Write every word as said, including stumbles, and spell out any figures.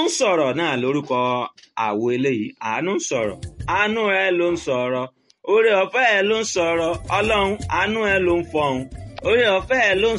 ń sọ̀rọ̀ náà lórúkọ àwo eléyìí, àánú ń sọ̀rọ̀, àánú ẹ ló ń sọ̀rọ̀, oore ọ̀fẹ́ ẹ ló ń sọ̀rọ̀, ọlọ́run àánú ẹ ló ń fọhùn, oore ọ̀fẹ́ ẹ ló ń